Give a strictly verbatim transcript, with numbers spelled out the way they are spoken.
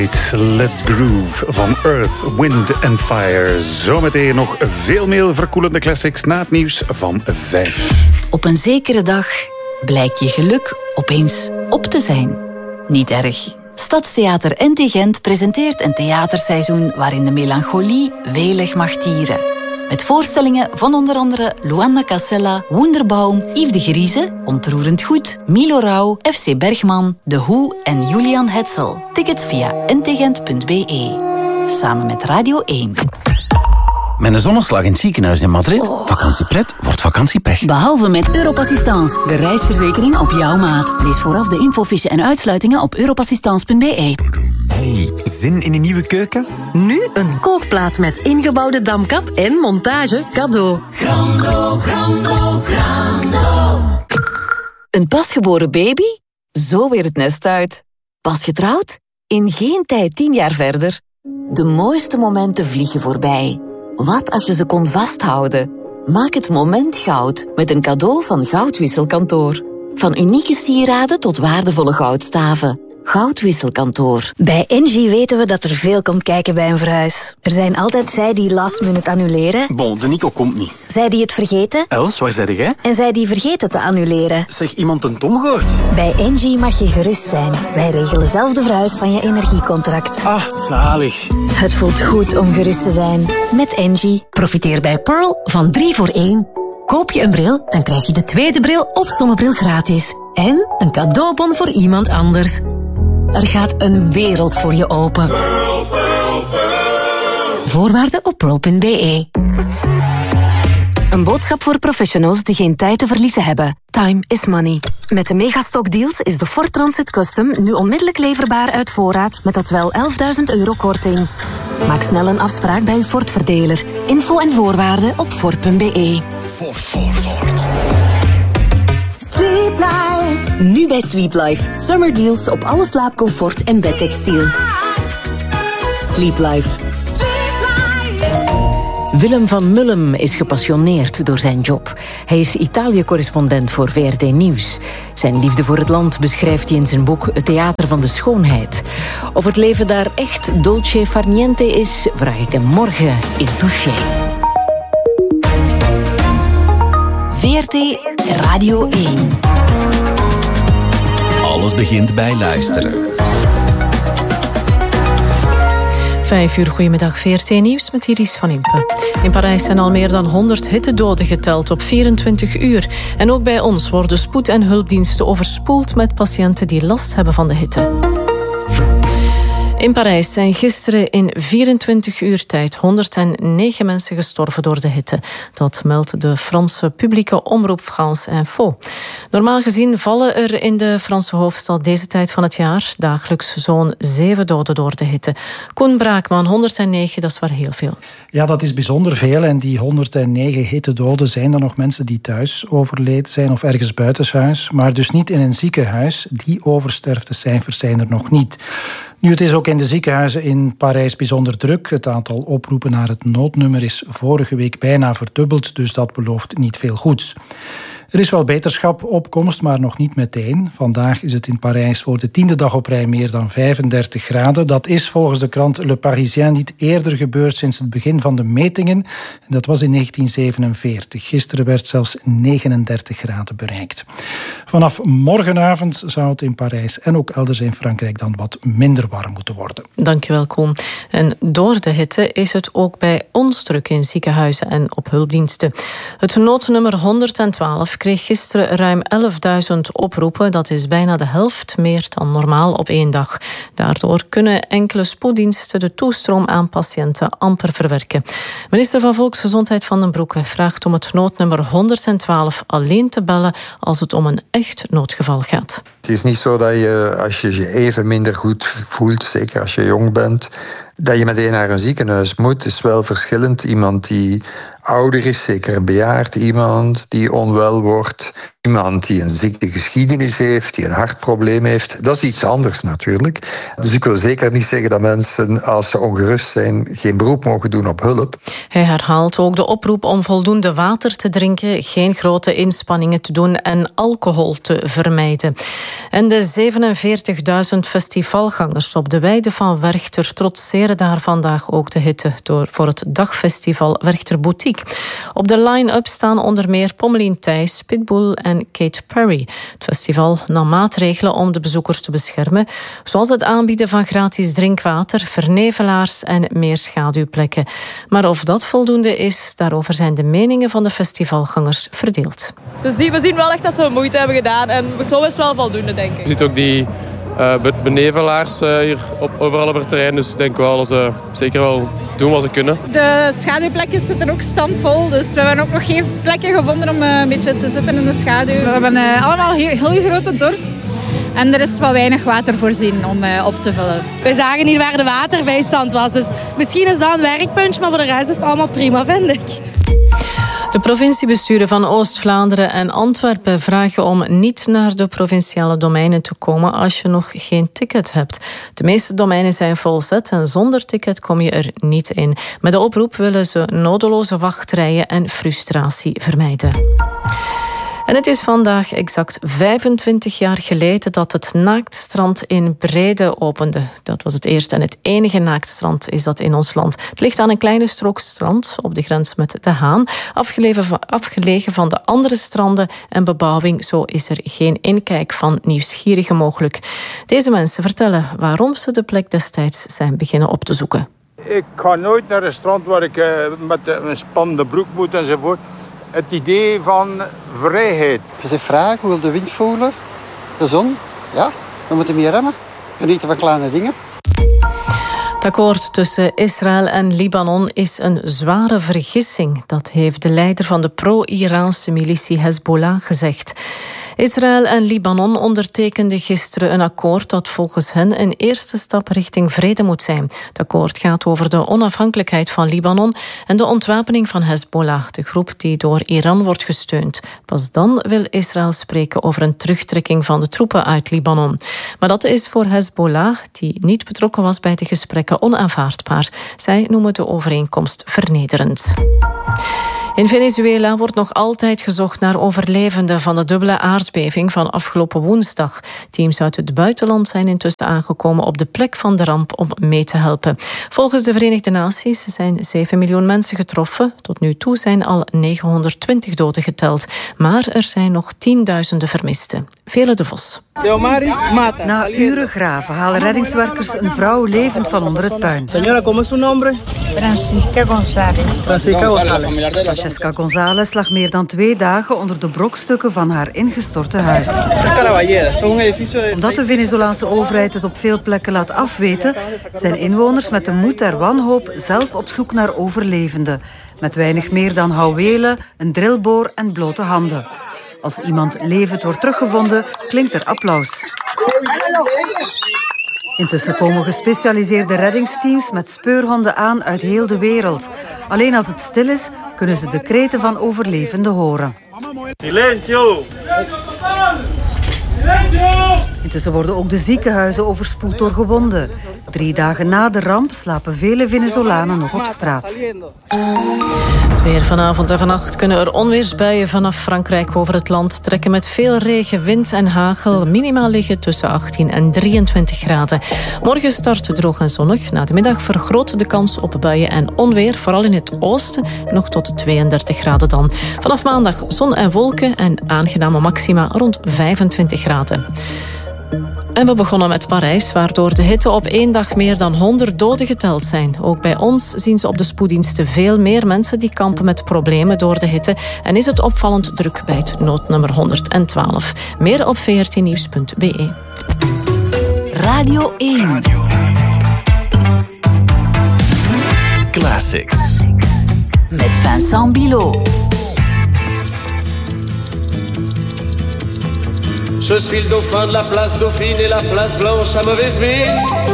Let's Groove van Earth, Wind and Fire. Zometeen nog veel meer verkoelende classics na het nieuws van vijf. Op een zekere dag blijkt je geluk opeens op te zijn. Niet erg. Stadstheater N T Gent presenteert een theaterseizoen waarin de melancholie welig mag tieren. Met voorstellingen van onder andere Luanda Casella, Wunderbaum, Yves de Gerieze, Ontroerend Goed, Milo Rauw, F C Bergman, The Who en Julian Hetzel. Tickets via n t gent punt b e. Samen met Radio één. Met een zonneslag in het ziekenhuis in Madrid. Oh. Vakantiepret wordt vakantiepech. Behalve met Europassistance, de reisverzekering op jouw maat. Lees vooraf de infofiche en uitsluitingen op europassistance punt b e. Hey, zin in een nieuwe keuken? Nu een kookplaat met ingebouwde damkap en montage cadeau. Grando, grando, grando. Een pasgeboren baby? Zo weer het nest uit. Pas getrouwd? In geen tijd tien jaar verder. De mooiste momenten vliegen voorbij. Wat als je ze kon vasthouden? Maak het moment goud met een cadeau van Goudwisselkantoor. Van unieke sieraden tot waardevolle goudstaven. Goudwisselkantoor. Bij Engie weten we dat er veel komt kijken bij een verhuis. Er zijn altijd zij die last minute annuleren. Bon, de Nico komt niet. Zij die het vergeten. Els, waar zei jij? En zij die vergeten te annuleren. Zeg, iemand een Tom gehoord? Bij Engie mag je gerust zijn. Wij regelen zelf de verhuis van je energiecontract. Ah, zalig. Het voelt goed om gerust te zijn. Met Engie. Profiteer bij Pearl van drie voor één. Koop je een bril, dan krijg je de tweede bril of zonnebril gratis. En een cadeaubon voor iemand anders. Er gaat een wereld voor je open. Pearl, Pearl, Pearl. Voorwaarden op pearl punt b e. Een boodschap voor professionals die geen tijd te verliezen hebben. Time is money. Met de Megastock Deals is de Ford Transit Custom nu onmiddellijk leverbaar uit voorraad met tot wel elfduizend euro korting. Maak snel een afspraak bij uw Ford-verdeler. Info en voorwaarden op ford punt b e. Ford, Ford, Ford. Sleep Life. Nu bij Sleep Life. Summer deals op alle slaapcomfort en bedtextiel. Sleep Life. Willem van Mullum is gepassioneerd door zijn job. Hij is Italië-correspondent voor V R T Nieuws. Zijn liefde voor het land beschrijft hij in zijn boek Het Theater van de Schoonheid. Of het leven daar echt dolce far niente is, vraag ik hem morgen in Touché. V R T Radio één. Alles begint bij luisteren. Vijf uur, goedemiddag, V R T Nieuws met Iris van Impe. In Parijs zijn al meer dan honderd hittedoden geteld op vierentwintig uur. En ook bij ons worden spoed- en hulpdiensten overspoeld met patiënten die last hebben van de hitte. In Parijs zijn gisteren in vierentwintig uur tijd honderdnegen mensen gestorven door de hitte. Dat meldt de Franse publieke omroep France Info. Normaal gezien vallen er in de Franse hoofdstad deze tijd van het jaar dagelijks zo'n zeven doden door de hitte. Koen Braakman, honderdnegen, dat is wel heel veel. Ja, dat is bijzonder veel. En die honderdnegen hittedoden zijn er nog mensen die thuis overleden zijn of ergens buitenshuis, maar dus niet in een ziekenhuis. Die oversterftecijfers zijn er nog niet. Nu, het is ook in de ziekenhuizen in Parijs bijzonder druk. Het aantal oproepen naar het noodnummer is vorige week bijna verdubbeld, dus dat belooft niet veel goeds. Er is wel beterschap op komst, maar nog niet meteen. Vandaag is het in Parijs voor de tiende dag op rij meer dan vijfendertig graden. Dat is volgens de krant Le Parisien niet eerder gebeurd sinds het begin van de metingen. En dat was in negentien zevenenveertig. Gisteren werd zelfs negenendertig graden bereikt. Vanaf morgenavond zou het in Parijs en ook elders in Frankrijk dan wat minder warm moeten worden. Dankjewel, Koen. En door de hitte is het ook bij ons druk in ziekenhuizen en op hulpdiensten. Het noodnummer honderdtwaalf kreeg gisteren ruim elfduizend oproepen. Dat is bijna de helft meer dan normaal op één dag. Daardoor kunnen enkele spoeddiensten de toestroom aan patiënten amper verwerken. Minister van Volksgezondheid Van den Broeke vraagt om het noodnummer honderdtwaalf alleen te bellen als het om een echt noodgeval gaat. Het is niet zo dat je, als je je even minder goed voelt, zeker als je jong bent, dat je meteen naar een ziekenhuis moet. Het is wel verschillend. Iemand die ouder is, zeker een bejaard iemand die onwel wordt, Iemand die een ziektegeschiedenis heeft, die een hartprobleem heeft, dat is iets anders natuurlijk. Dus ik wil zeker niet zeggen dat mensen, als ze ongerust zijn, geen beroep mogen doen op hulp. Hij herhaalt ook de oproep om voldoende water te drinken, geen grote inspanningen te doen en alcohol te vermijden. En de zevenenveertigduizend festivalgangers op de weide van Werchter trotseren daar vandaag ook de hitte door voor het dagfestival Werchter Boutique. Op de line-up staan onder meer Pommelien Thijs, Pitbull en Katy Perry. Het festival nam maatregelen om de bezoekers te beschermen, zoals het aanbieden van gratis drinkwater, vernevelaars en meer schaduwplekken. Maar of dat voldoende is, daarover zijn de meningen van de festivalgangers verdeeld. Dus we zien wel echt dat ze moeite hebben gedaan en zo is het wel voldoende, denk ik. Je ziet ook die uh, benevelaars uh, hier op, overal op het terrein, dus ik denk wel dat ze zeker wel doen wat ze kunnen. De schaduwplekjes zitten ook stampvol, dus we hebben ook nog geen plekje gevonden om uh, een beetje te zitten in de schaduw. We hebben uh, allemaal heel, heel grote dorst en er is wel weinig water voorzien om uh, op te vullen. We zagen niet waar de waterbijstand was, dus misschien is dat een werkpuntje, maar voor de rest is het allemaal prima, vind ik. De provinciebesturen van Oost-Vlaanderen en Antwerpen vragen om niet naar de provinciale domeinen te komen als je nog geen ticket hebt. De meeste domeinen zijn volzet en zonder ticket kom je er niet in. Met de oproep willen ze nodeloze wachtrijen en frustratie vermijden. En het is vandaag exact vijfentwintig jaar geleden dat het naaktstrand in Breede opende. Dat was het eerste en het enige naaktstrand is dat in ons land. Het ligt aan een kleine strook strand op de grens met De Haan, afgelegen van, afgelegen van de andere stranden en bebouwing. Zo is er geen inkijk van nieuwsgierigen mogelijk. Deze mensen vertellen waarom ze de plek destijds zijn beginnen op te zoeken. Ik ga nooit naar een strand waar ik uh, met een spannende broek moet enzovoort. Het idee van vrijheid. Je zegt vrij, je wil de wind voelen, de zon. Ja, we moeten meer remmen. Genieten van kleine dingen. Het akkoord tussen Israël en Libanon is een zware vergissing. Dat heeft de leider van de pro-Iraanse militie Hezbollah gezegd. Israël en Libanon ondertekenden gisteren een akkoord dat volgens hen een eerste stap richting vrede moet zijn. Het akkoord gaat over de onafhankelijkheid van Libanon en de ontwapening van Hezbollah, de groep die door Iran wordt gesteund. Pas dan wil Israël spreken over een terugtrekking van de troepen uit Libanon. Maar dat is voor Hezbollah, die niet betrokken was bij de gesprekken, onaanvaardbaar. Zij noemen de overeenkomst vernederend. In Venezuela wordt nog altijd gezocht naar overlevenden van de dubbele aardbeving van afgelopen woensdag. Teams uit het buitenland zijn intussen aangekomen op de plek van de ramp om mee te helpen. Volgens de Verenigde Naties zijn zeven miljoen mensen getroffen. Tot nu toe zijn al negenhonderdtwintig doden geteld. Maar er zijn nog tienduizenden vermisten. Vele de Vos. Na uren graven halen reddingswerkers een vrouw levend van onder het puin. Señora, ¿cómo es su nombre? Francisca González. Francisca González. Francesca González lag meer dan twee dagen onder de brokstukken van haar ingestorte huis. Omdat de Venezolaanse overheid het op veel plekken laat afweten, zijn inwoners met de moed der wanhoop zelf op zoek naar overlevenden. Met weinig meer dan houwelen, een drillboor en blote handen. Als iemand levend wordt teruggevonden, klinkt er applaus. Intussen komen gespecialiseerde reddingsteams met speurhonden aan uit heel de wereld. Alleen als het stil is, kunnen ze de kreten van overlevenden horen. Silencio! Intussen worden ook de ziekenhuizen overspoeld door gewonden. Drie dagen na de ramp slapen vele Venezolanen nog op straat. Het weer vanavond en vannacht kunnen er onweersbuien vanaf Frankrijk over het land trekken met veel regen, wind en hagel. Minimaal liggen tussen achttien en drieëntwintig graden. Morgen start droog en zonnig. Na de middag vergroot de kans op buien en onweer, vooral in het oosten, nog tot tweeëndertig graden dan. Vanaf maandag zon en wolken en aangename maxima rond vijfentwintig graden. En we begonnen met Parijs, waardoor de hitte op één dag meer dan honderd doden geteld zijn. Ook bij ons zien ze op de spoeddiensten veel meer mensen die kampen met problemen door de hitte. En is het opvallend druk bij het noodnummer honderdtwaalf. Meer op v r t nieuws punt b e. Radio één. Classics. Met Vincent Bilot. Je suis le dauphin de la place Dauphine et la place Blanche à mauvaise mine.